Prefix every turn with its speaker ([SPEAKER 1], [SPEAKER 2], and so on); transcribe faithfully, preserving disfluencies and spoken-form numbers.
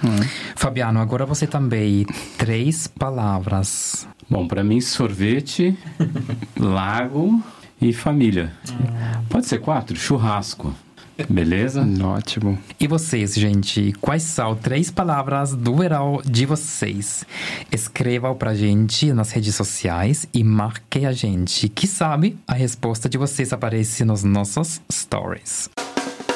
[SPEAKER 1] Hum.
[SPEAKER 2] Fabiano, agora você também. Três palavras.
[SPEAKER 3] Bom, para mim, sorvete, lago e família.
[SPEAKER 2] Hum.
[SPEAKER 3] Pode ser quatro? Churrasco. Beleza?
[SPEAKER 1] Ótimo.
[SPEAKER 2] E vocês, gente? Quais são três palavras do verão de vocês? Escrevam pra gente nas redes sociais e marquem a gente. Que sabe, a resposta de vocês aparece nos nossos stories.